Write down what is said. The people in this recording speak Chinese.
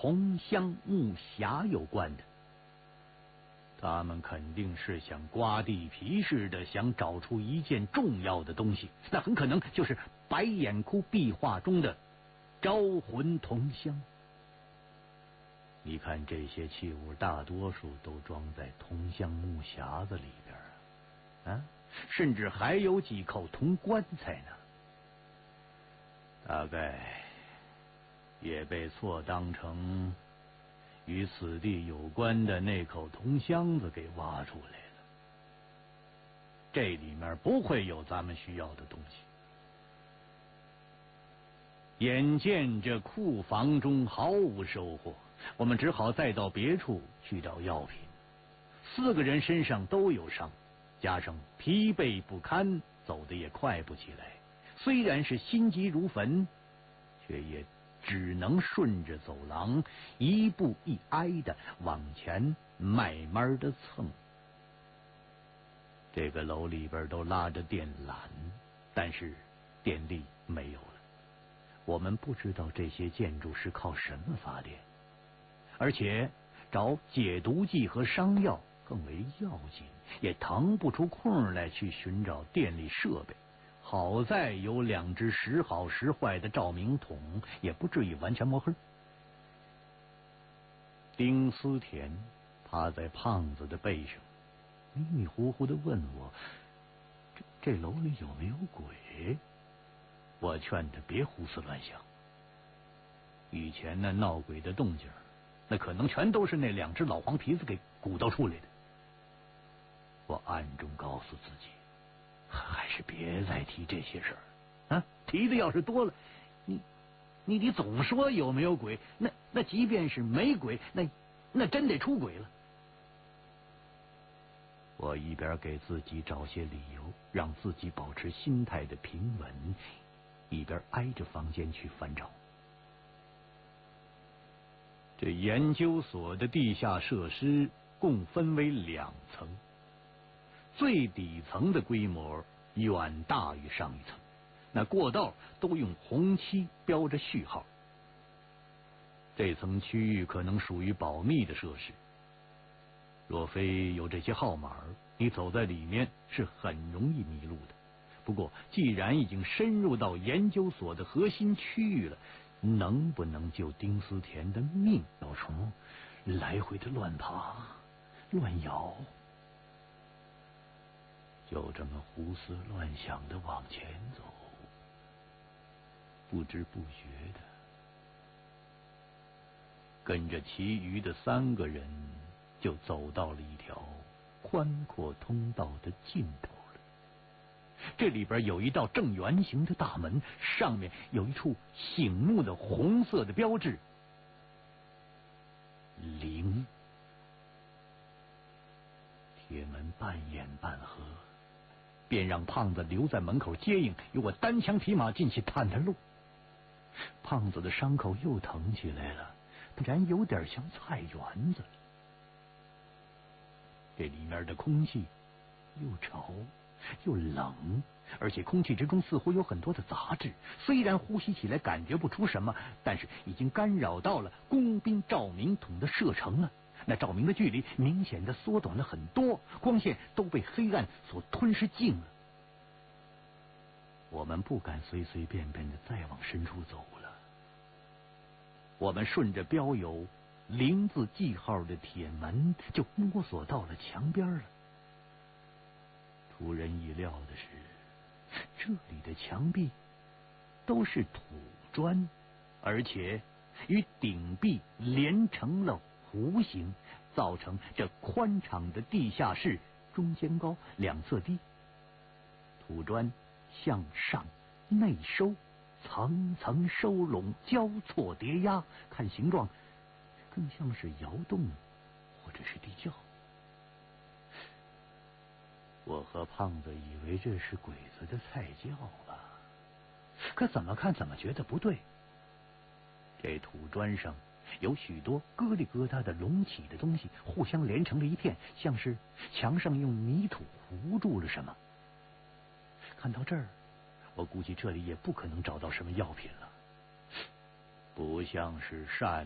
桐乡木匣有关的。他们肯定是想刮地皮似的，想找出一件重要的东西，那很可能就是白眼窟壁画中的招魂铜箱。你看这些器物，大多数都装在铜箱木匣子里边啊，甚至还有几口铜棺材呢。大概也被错当成与此地有关的那口铜箱子给挖出来了。这里面不会有咱们需要的东西。眼见这库房中毫无收获，我们只好再到别处去找药品。4个人身上都有伤，加上疲惫不堪，走得也快不起来。虽然是心急如焚，却也只能顺着走廊一步一挨的往前慢慢的蹭。这个楼里边都拉着电缆，但是电力没有了。我们不知道这些建筑是靠什么发电，而且找解毒剂和伤药更为要紧，也腾不出空来去寻找电力设备。好在有2只时好时坏的照明筒，也不至于完全摸黑。丁思甜趴在胖子的背上，迷迷糊糊的问我：这楼里有没有鬼？我劝他别胡思乱想。以前那闹鬼的动静，那可能全都是那2只老黄皮子给鼓捣出来的。我暗中告诉自己，还是别再提这些事儿啊！提的要是多了，你总说有没有鬼，那即便是没鬼，那真得出轨了。我一边给自己找些理由，让自己保持心态的平稳，一边挨着房间去翻找。这研究所的地下设施共分为2层，最底层的规模远大于上一层，那过道都用红漆标着序号。这层区域可能属于保密的设施，若非有这些号码，你走在里面是很容易迷路的。不过既然已经深入到研究所的核心区域了，能不能救丁思甜的命？小虫来回的乱爬乱咬，就这么胡思乱想的往前走，不知不觉的跟着其余的3个人就走到了一条宽阔通道的尽头了。这里边有一道正圆形的大门，上面有一处醒目的红色的标志0。铁门半掩半合，便让胖子留在门口接应，由我单枪匹马进去探探路。胖子的伤口又疼起来了，不然有点像菜园子。这里面的空气又潮又冷，而且空气之中似乎有很多的杂质，虽然呼吸起来感觉不出什么，但是已经干扰到了工兵照明筒的射程了。那照明的距离明显的缩短了很多，光线都被黑暗所吞噬尽了。我们不敢随随便便的再往深处走了。我们顺着标有0字记号的铁门就摸索到了墙边了。出人意料的是，这里的墙壁都是土砖，而且与顶壁连成了弧形，造成这宽敞的地下室中间高2侧低。土砖向上内收，层层收拢，交错叠压，看形状更像是窑洞或者是地窖。我和胖子以为这是鬼子的菜窖了，可怎么看怎么觉得不对。这土砖上有许多疙里疙瘩的隆起的东西，互相连成了一片，像是墙上用泥土糊住了什么。看到这儿，我估计这里也不可能找到什么药品了，不像是善